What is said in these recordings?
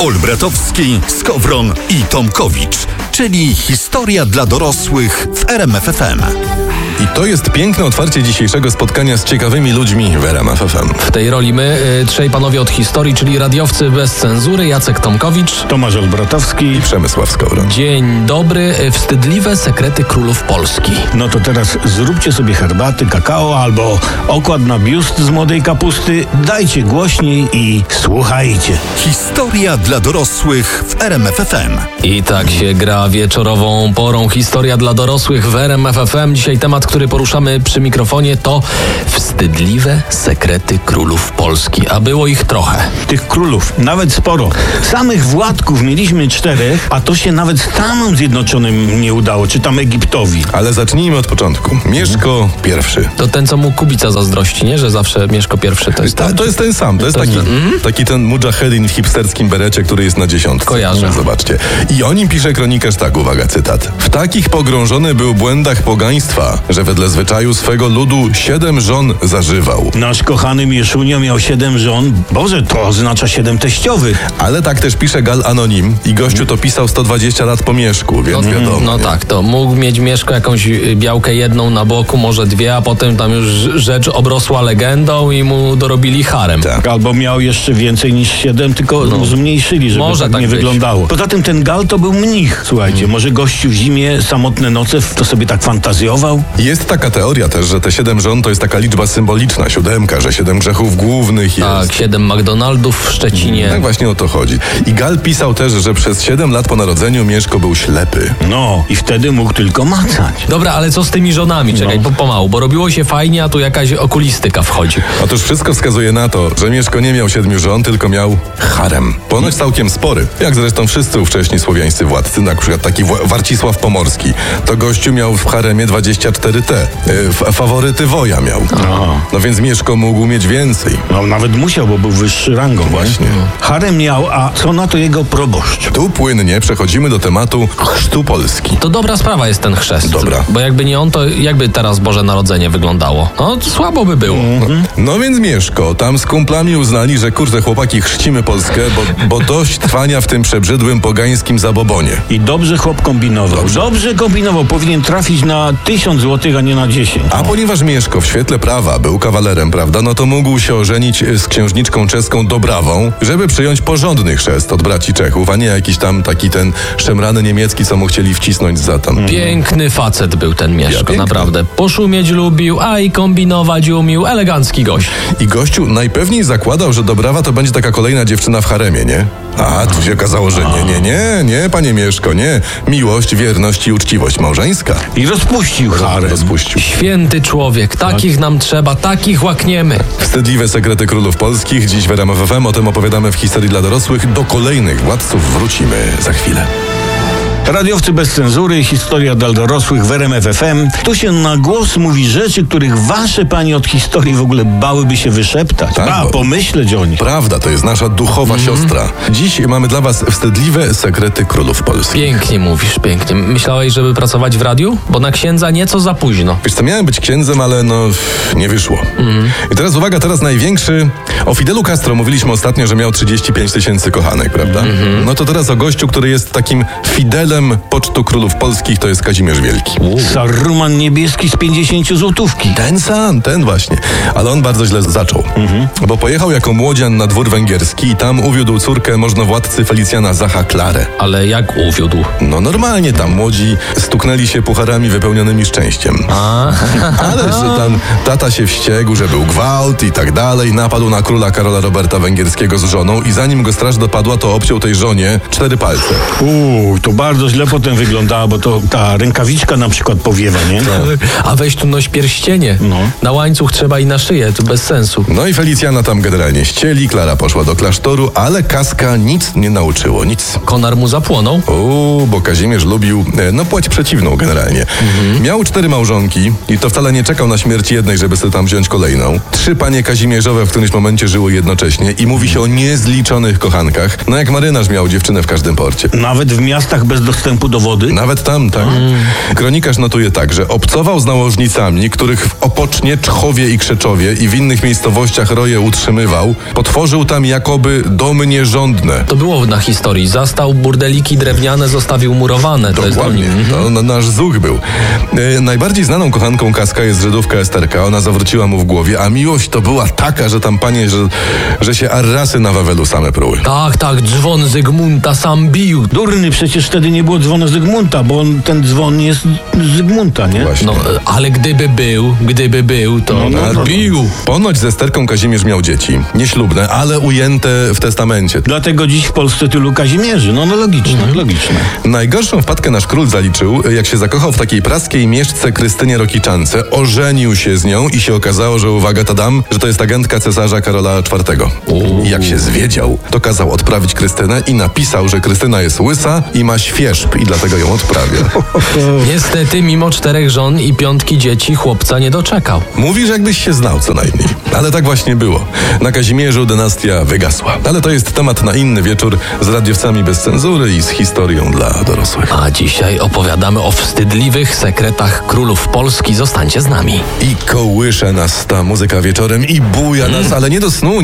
Olbratowski, Skowron i Tomkowicz, czyli historia dla dorosłych w RMF FM. I to jest piękne otwarcie dzisiejszego spotkania z ciekawymi ludźmi w RMF FM. W tej roli my, trzej panowie od historii, czyli radiowcy bez cenzury, Jacek Tomkowicz, Tomasz Olbratowski I Przemysław Skowron. Dzień dobry, wstydliwe sekrety królów Polski. No to teraz zróbcie sobie herbaty, kakao albo okład na biust z młodej kapusty, dajcie głośniej i słuchajcie. Historia dla dorosłych w RMF FM. I tak się gra wieczorową porą. Historia dla dorosłych w RMF FM. Dzisiaj temat, który poruszamy przy mikrofonie, to wstydliwe sekrety królów Polski. A było ich trochę. Tych królów nawet sporo. Samych władków mieliśmy 4, a to się nawet Stanom Zjednoczonym nie udało, czy tam Egiptowi. Ale zacznijmy od początku. Mieszko I. To ten, co mu Kubica zazdrości, nie? Że zawsze Mieszko I to jest ten. To jest ten sam. To jest taki ten mujahedin w hipsterskim berecie, który jest na 10. Kojarzę. Zobaczcie. I o nim pisze kronikarz tak, uwaga, cytat. W takich pogrążony był błędach pogaństwa, że wedle zwyczaju swego ludu 7 żon zażywał. Nasz kochany Mieszunio miał 7 żon. Boże, to oznacza 7 teściowych. Ale tak też pisze Gal Anonim i gościu to pisał 120 lat po Mieszku, więc wiadomo. No nie? tak, to mógł mieć Mieszko jakąś białkę jedną na boku, może 2, a potem tam już rzecz obrosła legendą i mu dorobili harem. Tak. Albo miał jeszcze więcej niż 7, tylko zmniejszyli, żeby Może tak tak nie być. wyglądało. Poza tym ten Gal to był mnich. Słuchajcie, może gościu w zimie, samotne noce, to sobie tak fantazjował? Jest taka teoria też, że te 7 żon to jest taka liczba symboliczna, 7, że 7 grzechów głównych jest. Tak, 7 McDonaldów w Szczecinie. Tak właśnie o to chodzi. I Gal pisał też, że przez 7 lat po narodzeniu Mieszko był ślepy. No, i wtedy mógł tylko macać. Dobra, ale co z tymi żonami? Czekaj, pomału, bo robiło się fajnie, a tu jakaś okulistyka wchodzi. Otóż wszystko wskazuje na to, że Mieszko nie miał 7 żon, tylko miał harem. Ponoć całkiem spory. Jak zresztą wszyscy ówcześni słowiańscy władcy, na przykład taki Warcisław Pomorski. To gościu miał w haremie 24T. Faworyty woja miał. No więc Mieszko mógł mieć więcej. No, nawet musiał, bo był wyższy rangą. Właśnie. Harem miał, a co na to jego proboszcz? Tu płynnie przechodzimy do tematu chrztu Polski. To dobra sprawa jest ten chrzest. Dobra. Bo jakby nie on, to jakby teraz Boże Narodzenie wyglądało? No, słabo by było. No więc Mieszko, tam z kumplami uznali, że kurde chłopaki chrzcimy Polskę, bo dość trwania w tym przebrzydłym pogańskim zabobonie. I dobrze chłop kombinował. Dobrze kombinował. Powinien trafić na 1000 złotych, a nie na 10. A ponieważ Mieszko w świetle prawa był kawalerem, prawda, no to mógł się ożenić z księżniczką czeską Dobrawą, żeby przyjąć porządny chrzest od braci Czechów, a nie jakiś tam taki ten szemrany niemiecki, co mu chcieli wcisnąć za tam. Piękny facet był ten Mieszko, piękny. naprawdę. Poszumieć lubił, a i kombinować umiał. Elegancki gość. I gościu najpewniej zakładał, że Dobrawa to będzie taka kolejna dziewczyna w haremie, nie? A tu się okazało, że nie, panie Mieszko, nie. Miłość, wierność i uczciwość małżeńska. I rozpuścił harem. Rozpuścił. Święty człowiek, takich nam trzeba, takich łakniemy. Wstydliwe sekrety królów polskich. Dziś w RMF FM o tym opowiadamy w historii dla dorosłych. Do kolejnych władców wrócimy za chwilę. Radiowcy bez cenzury, historia dla dorosłych w RMF FM. Tu się na głos mówi rzeczy, których wasze panie od historii w ogóle bałyby się wyszeptać. Tak, bo- Pomyśleć o nich. Prawda, to jest nasza duchowa siostra. Dziś mamy dla was wstydliwe sekrety królów polskich. Pięknie mówisz, pięknie. Myślałeś, żeby pracować w radiu? Bo na księdza nieco za późno. Wiesz co, miałem być księdzem, ale nie wyszło. I teraz uwaga, teraz największy. O Fidelu Castro mówiliśmy ostatnio, że miał 35 000 kochanek, prawda? No to teraz o gościu, który jest takim Fidelem pocztu królów polskich, to jest Kazimierz Wielki. Saruman niebieski z 50 złotówki. Ten sam, ten właśnie. Ale on bardzo źle zaczął. Bo pojechał jako młodzian na dwór węgierski i tam uwiódł córkę możnowładcy Felicjana Zacha Klarę. Ale jak uwiódł? No normalnie tam młodzi stuknęli się pucharami wypełnionymi szczęściem. Ale że tam tata się wściekł, że był gwałt i tak dalej, napadł na króla Karola Roberta Węgierskiego z żoną i zanim go straż dopadła, to obciął tej żonie 4 palce. To bardzo źle potem wyglądała, bo to ta rękawiczka na przykład powiewa, nie? A weź tu noś pierścienie. No. Na łańcuch trzeba i na szyję, to bez sensu. No i Felicjana tam generalnie ścieli, Klara poszła do klasztoru, ale Kaska nic nie nauczyło, nic. Konar mu zapłonął. Bo Kazimierz lubił, płeć przeciwną generalnie. Miał 4 małżonki i to wcale nie czekał na śmierć jednej, żeby sobie tam wziąć kolejną. 3 panie Kazimierzowe w którymś momencie żyły jednocześnie i mówi się o niezliczonych kochankach. No jak marynarz miał dziewczynę w każdym porcie. Nawet w miastach bez dostępu do wody? Nawet tam, tak. Kronikarz notuje tak, że obcował z nałożnicami, których w Opocznie, Czchowie i Krzeczowie i w innych miejscowościach roje utrzymywał. Potworzył tam jakoby domy nierządne. To było na historii. Zastał burdeliki drewniane, zostawił murowane. To jest o Dokładnie. nim. To nasz zuch był. Najbardziej znaną kochanką Kaska jest Żydówka Esterka. Ona zawróciła mu w głowie, a miłość to była taka, że tam, panie, że się arrasy na Wawelu same pruły. Tak, dzwon Zygmunta sam bił. Durny, przecież wtedy nie było dzwonu Zygmunta, bo ten dzwon jest z Zygmunta, nie? Właśnie. No, ale gdyby był, to bił. Ponoć z Esterką Kazimierz miał dzieci. Nieślubne, ale ujęte w testamencie. Dlatego dziś w Polsce tylu Kazimierzy. No logiczne. Najgorszą wpadkę nasz król zaliczył, jak się zakochał w takiej praskiej mieszce Krystynie Rokiczance, ożenił się z nią i się okazało, że uwaga, tadam, że to jest agentka cesarza Karola IV. I jak się zwiedział, to kazał odprawić Krystynę i napisał, że Krystyna jest łysa i ma świerzb i dlatego ją odprawia. Niestety, mimo 4 żon i 5 dzieci, chłopca nie doczekał. Mówisz, jakbyś się znał co najmniej. Ale tak właśnie było. Na Kazimierzu dynastia wygasła. Ale to jest temat na inny wieczór z radiowcami bez cenzury i z historią dla dorosłych. A dzisiaj opowiadamy o wstydliwych sekretach królów Polski. Zostańcie z nami. I kołysze nas ta muzyka wieczorem i buja nas, ale nie do snu.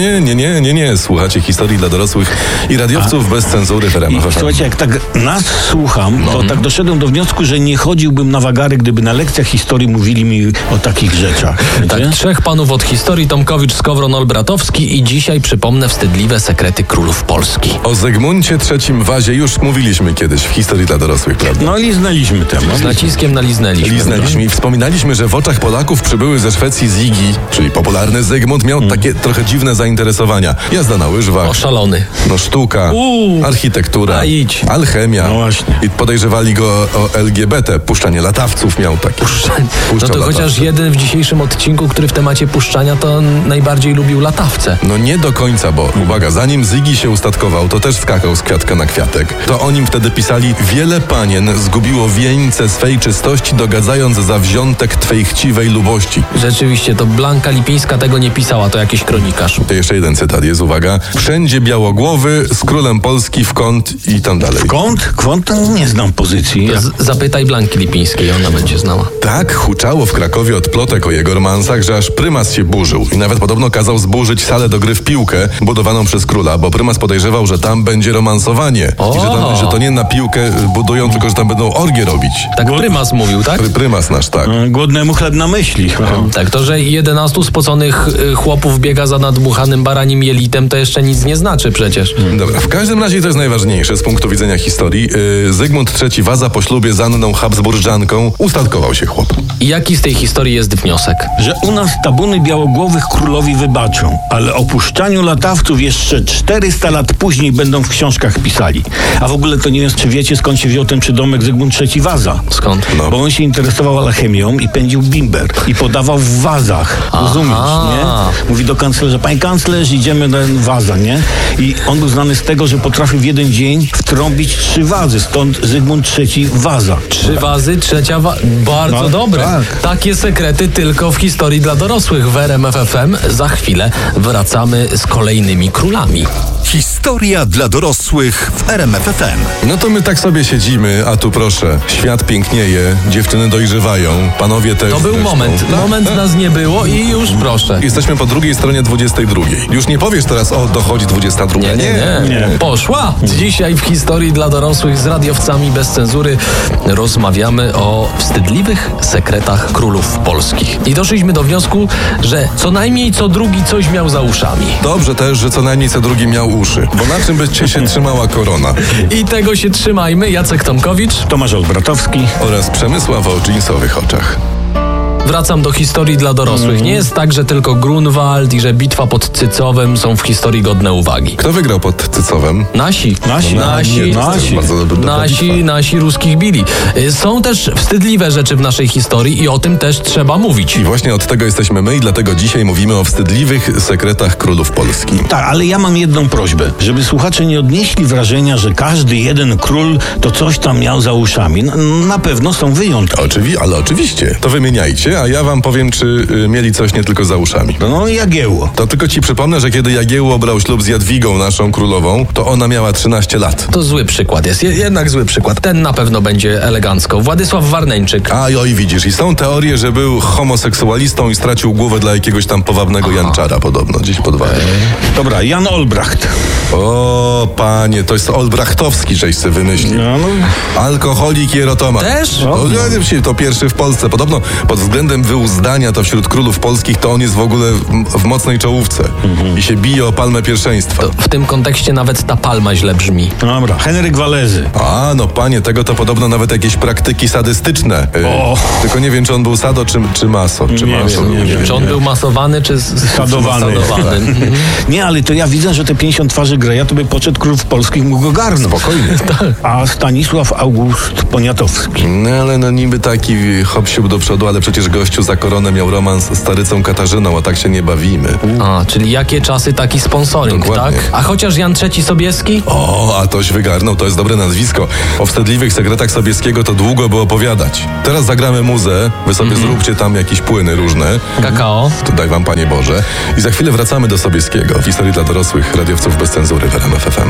Nie. Słuchacie historii dla dorosłych i radiowców bez cenzury w RMF FM. Słuchajcie, jak tak nas słucham, to tak doszedłem do wniosku, że nie chodziłbym na wagary, gdyby na lekcjach historii mówili mi o takich rzeczach. Tak, Wiecie? 3 panów od historii, Tomkowicz, Skowron, Olbratowski i dzisiaj przypomnę wstydliwe sekrety królów Polski. O Zygmuncie III Wazie już mówiliśmy kiedyś w historii dla dorosłych, prawda? No liznęliśmy temat. Z naciskiem naliznęliśmy. Liznęliśmy i wspominaliśmy, że w oczach Polaków przybyły ze Szwecji Zigi, czyli popularny Zygmunt, miał takie trochę dziwne zainteresowania. Jazda na łyżwach, Oszalony. no sztuka, architektura, A idź. alchemia. No właśnie. I podejrzewali go o LGBT, puszczanie latawców miał takie. No Puszczał to latawce. chociaż jeden w dzisiejszym odcinku, który w temacie puszczania, to najbardziej lubił latawce. No nie do końca, bo uwaga, zanim Zygi się ustatkował, to też skakał z kwiatka na kwiatek. To o nim wtedy pisali: wiele panien zgubiło wieńce swej czystości, dogadzając za wziątek twej chciwej lubości. Rzeczywiście, to Blanka Lipińska tego nie pisała, to jakiś kronikarz. To jeszcze jeden cytat jest, uwaga. Wszędzie białogłowy, z królem Polski w kąt i tam dalej. Kwąt to nie znam pozycji. Zapytaj Blanki Lipińskiej, ona będzie znała. Tak huczało w Krakowie od plotek o jego romansach, że aż prymas się burzył i nawet podobno kazał zburzyć salę do gry w piłkę budowaną przez króla, bo prymas podejrzewał, że tam będzie romansowanie. I że to nie na piłkę budują, tylko że tam będą orgie robić. Tak prymas mówił, tak? Prymas nasz, tak. Głodnemu chleb na myśli. Tak, to, że 11 spoconych chłopów biega za nadmuchanym baranim jelitem, to jeszcze nic nie znaczy przecież. Dobra, w każdym razie to jest najważniejsze z punktu widzenia historii. Zygmunt III Waza po ślubie z Anną Habsburżanką ustatkował się chłop. I jaki z tej historii jest wniosek? Że u nas tabuny białogłowych królowi wybaczą, ale o puszczaniu latawców jeszcze 400 lat później będą w książkach pisali. A w ogóle to nie wiem, czy wiecie, skąd się wziął ten przydomek Zygmunt III Waza. Skąd? No. Bo on się interesował alchemią i pędził bimber. I podawał w wazach. Rozumiesz, nie? Mówi do kanclerza: panie kanclerz, idziemy na waza, nie? I on był znany z tego, że potrafił w jeden dzień wtrąbić 3 wazy. Stąd Zygmunt III Waza. 3 wazy, 3 Bardzo No, dobre. tak. Takie sekrety tylko w historii dla dorosłych w RMF FM. Za chwilę wracamy z kolejnymi królami. Historia dla dorosłych w RMF FM. No to my tak sobie siedzimy, a tu proszę, świat pięknieje, dziewczyny dojrzewają, panowie też. To był zresztą. moment. Tak, Moment tak. nas nie było i już proszę. Jesteśmy po drugiej stronie 22. Już nie powiesz teraz: o, dochodzi 22. Nie. Poszła. Dzisiaj w historii dla dorosłych z radiowcami bez cenzury rozmawiamy o wstydliwych sekretach królów polskich. I doszliśmy do wniosku, że co najmniej co drugi coś miał za uszami. Dobrze też, że co najmniej co drugi miał uszy, bo na czym by cię się trzymała korona? I tego się trzymajmy. Jacek Tomkowicz. Tomasz Olbratowski. Oraz Przemysław o dżinsowych oczach. Wracam do historii dla dorosłych. Nie jest tak, że tylko Grunwald i że bitwa pod Cycowem są w historii godne uwagi. Kto wygrał pod Cycowem? Nasi. Bardzo dobra bitwa. Nasi ruskich bili. Są też wstydliwe rzeczy w naszej historii i o tym też trzeba mówić. I właśnie od tego jesteśmy my i dlatego dzisiaj mówimy o wstydliwych sekretach królów Polski. Tak, ale ja mam jedną prośbę, żeby słuchacze nie odnieśli wrażenia, że każdy jeden król to coś tam miał za uszami. Na pewno są wyjątki. Ale oczywiście, to wymieniajcie, a ja wam powiem, czy mieli coś nie tylko za uszami. No Jagiełło. To tylko ci przypomnę, że kiedy Jagiełło brał ślub z Jadwigą, naszą królową, to ona miała 13 lat. To zły przykład jest, jednak zły przykład. Ten na pewno będzie elegancko. Władysław Warneńczyk. A oj, widzisz, i są teorie, że był homoseksualistą i stracił głowę dla jakiegoś tam powabnego Janczara podobno, gdzieś pod Warnem. Dobra, Jan Olbracht. O, panie, to jest Olbrachtowski, żeś sobie wymyślił. Alkoholik i erotoman. Też? To pierwszy w Polsce. Podobno pod względem wyuzdania to wśród królów polskich to on jest w ogóle w mocnej czołówce. I się bije o palmę pierwszeństwa. To w tym kontekście nawet ta palma źle brzmi. Dobra, Henryk Walezy. A, no panie, tego to podobno nawet jakieś praktyki sadystyczne. Tylko nie wiem, czy on był sado, czy maso. Czy Nie maso. wiem. Czy on był masowany, czy Sadowany. Nie, ale to ja widzę, że te 50 twarzy Greja to by poczet królów polskich mógł go garnąć. Spokojnie. A Stanisław August Poniatowski. No ale no niby taki hop-siup do przodu, ale przecież gościu za koronę miał romans z starycą Katarzyną, a tak się nie bawimy. A, czyli jakie czasy, taki sponsoring, Dokładnie. tak? A chociaż Jan III Sobieski? O, a toś wygarnął, to jest dobre nazwisko. O wstydliwych sekretach Sobieskiego to długo by opowiadać. Teraz zagramy muzę, wy sobie zróbcie tam jakieś płyny różne. Kakao. To daj wam, Panie Boże. I za chwilę wracamy do Sobieskiego. W historii dla dorosłych radiowców bez cenzury w RMF FM.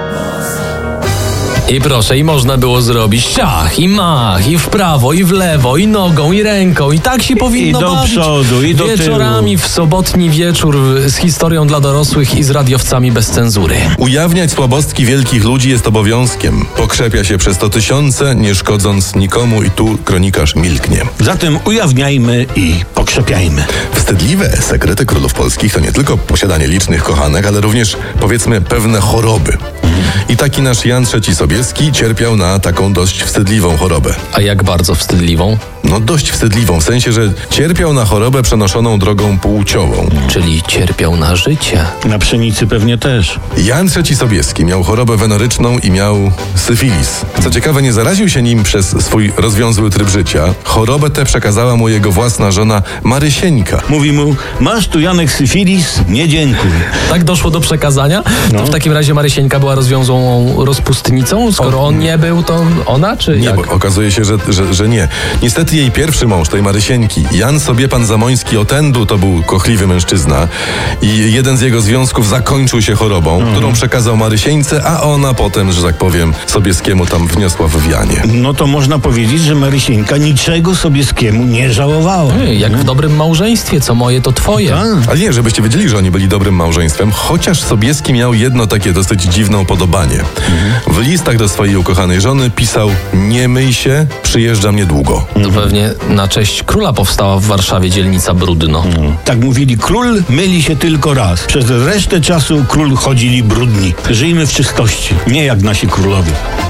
I proszę, i można było zrobić ciach, i mach, i w prawo, i w lewo, i nogą, i ręką. I tak się powinno I do bawić. przodu, i do Wieczorami w sobotni wieczór z historią dla dorosłych i z radiowcami bez cenzury. Ujawniać słabostki wielkich ludzi jest obowiązkiem. Pokrzepia się przez to tysiące, nie szkodząc nikomu i tu kronikarz milknie. Zatem ujawniajmy i pokrzepiajmy. Wstydliwe sekrety królów polskich to nie tylko posiadanie licznych kochanek, ale również, powiedzmy, pewne choroby. I taki nasz Jan III Sobieski cierpiał na taką dość wstydliwą chorobę. A jak bardzo wstydliwą? No dość wstydliwą, w sensie, że cierpiał na chorobę przenoszoną drogą płciową. Czyli cierpiał na życie. Na pszenicy pewnie też. Jan III Sobieski miał chorobę wenoryczną i miał syfilis. Co ciekawe, nie zaraził się nim przez swój rozwiązły tryb życia. Chorobę tę przekazała mu jego własna żona Marysieńka. Mówi mu, masz tu Janek syfilis? Nie dziękuj. Tak doszło do przekazania? To w takim razie Marysieńka była rozwiązłą rozpustnicą? Skoro on nie był, to ona, czy Nie, jak? bo okazuje się, że nie. Niestety jej pierwszy mąż, tej Marysieńki, Jan Sobiepan Zamoński Otendu, to był kochliwy mężczyzna i jeden z jego związków zakończył się chorobą, którą przekazał Marysieńce, a ona potem, że tak powiem, Sobieskiemu tam wniosła w wianie. No to można powiedzieć, że Marysieńka niczego Sobieskiemu nie żałowała. Jak w dobrym małżeństwie, co moje, to twoje. Tak. Ale nie, żebyście wiedzieli, że oni byli dobrym małżeństwem, chociaż Sobieski miał jedno takie dosyć dziwne upodobanie. W listach do swojej ukochanej żony pisał: nie myj się, przyjeżdżam niedługo. To pewnie na cześć króla powstała w Warszawie dzielnica Brudno. Tak mówili, król myli się tylko raz. Przez resztę czasu król chodzili brudni. Żyjmy w czystości, nie jak nasi królowie.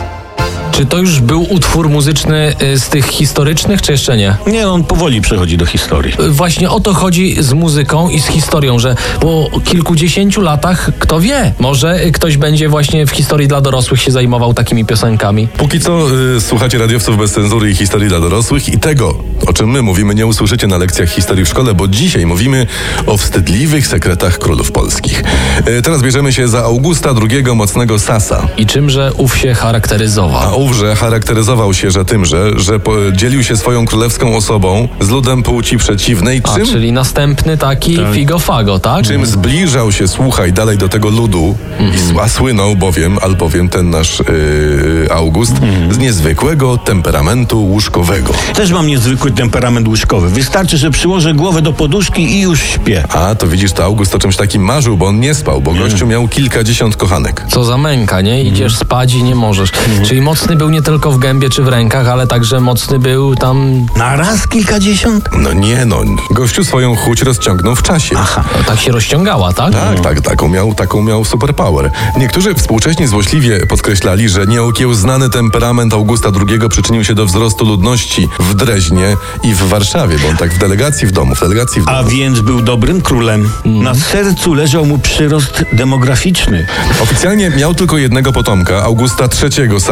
Czy to już był utwór muzyczny z tych historycznych, czy jeszcze nie? Nie, on powoli przechodzi do historii. Właśnie o to chodzi z muzyką i z historią, że po kilkudziesięciu latach, kto wie, może ktoś będzie właśnie w historii dla dorosłych się zajmował takimi piosenkami. Póki co słuchacie radiowców bez cenzury i historii dla dorosłych i tego, o czym my mówimy, nie usłyszycie na lekcjach historii w szkole, bo dzisiaj mówimy o wstydliwych sekretach królów polskich. Teraz bierzemy się za Augusta II Mocnego Sasa. I czymże ów się charakteryzował? A ówże charakteryzował się tymże, że dzielił się swoją królewską osobą z ludem płci przeciwnej, Czyli następny taki figo-fago, tak? czym zbliżał się, słuchaj, dalej do tego ludu, a słynął albowiem ten nasz August z niezwykłego temperamentu łóżkowego. Też mam niezwykły temperament łóżkowy. Wystarczy, że przyłożę głowę do poduszki i już śpię. A, to widzisz, to August o czymś takim marzył, bo on nie spał, bo gościu miał kilkadziesiąt kochanek. Co za męka, nie? Idziesz spać i nie możesz. Czyli mocny był nie tylko w gębie czy w rękach, ale także mocny był tam... Na raz kilkadziesiąt? No nie, gościu swoją chuć rozciągnął w czasie. Aha, tak się rozciągała, tak? Tak, taką miał superpower. Niektórzy współcześni złośliwie podkreślali, że nieokiełznany temperament Augusta II przyczynił się do wzrostu ludności w Dreźnie i w Warszawie, bo on tak w delegacji w domu. A więc był dobrym królem. Na sercu leżał mu przyrost demograficzny. Oficjalnie miał tylko jednego potomka, Augusta III Sasa,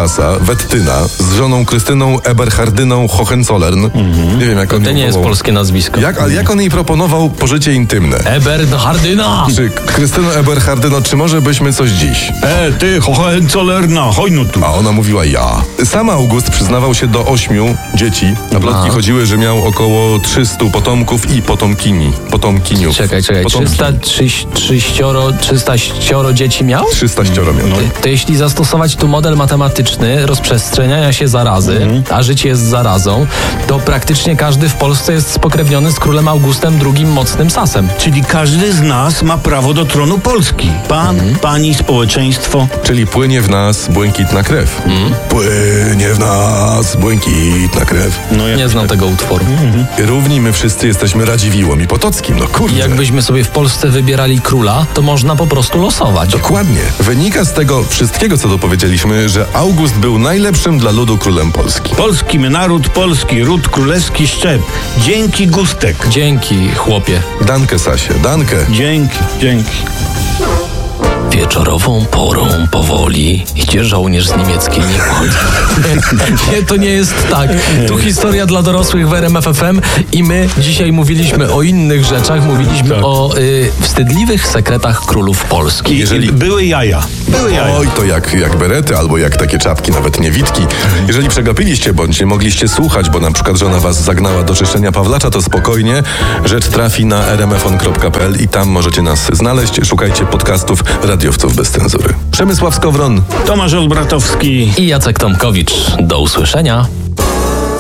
Wettyna z żoną Krystyną Eberhardyną Hohenzollern. Nie wiem, jak on To ją nie jest wołał. polskie nazwisko. Ale jak on jej proponował pożycie intymne? Eberhardyna! Czy Krystyno Eberhardyno, czy może byśmy coś dziś? Ty, Hohenzollern, chodź no tu. A ona mówiła ja. Sam August przyznawał się do 8 dzieci, a plotki chodziły, że miał około 300 potomków i potomkiniów. Czekaj, Potomki. 300 dzieci miał? 300 miał. To jeśli zastosować tu model matematyczny rozprzestrzeniania się zarazy, a życie jest zarazą, to praktycznie każdy w Polsce jest spokrewniony z królem Augustem II mocnym sasem. Czyli każdy z nas ma prawo do tronu Polski. Pan, pani, społeczeństwo. Czyli płynie w nas błękitna krew. Płynie w nas błękitna krew. No jak Nie znam tego utworu. Równi my wszyscy jesteśmy Radziwiłłem i Potockim. No kurde. Jakbyśmy sobie w Polsce wybierali króla, to można po prostu losować. Dokładnie. Wynika z tego wszystkiego, co tu powiedzieliśmy, że August był najlepszym dla ludu królem Polski. Polski naród, polski ród, królewski szczep. Dzięki, Gustek. Dzięki, chłopie. Dankę, Sasie, dankę. Dzięki. Wieczorową porą powoli idzie żołnierz z niemieckiej niewoli. Nie, to nie jest tak. Tu historia dla dorosłych w RMF FM i my dzisiaj mówiliśmy o innych rzeczach. Mówiliśmy o wstydliwych sekretach królów Polski. Jeżeli- Były jaja. Oj, to jak berety, albo jak takie czapki, nawet niewidki. Jeżeli przegapiliście, bądź nie mogliście słuchać, bo na przykład żona was zagnała do czyszczenia Pawlacza, to spokojnie. Rzecz trafi na rmfon.pl i tam możecie nas znaleźć. Szukajcie podcastów Radiowców bez cenzury. Przemysław Skowron. Tomasz Olbratowski. I Jacek Tomkowicz. Do usłyszenia.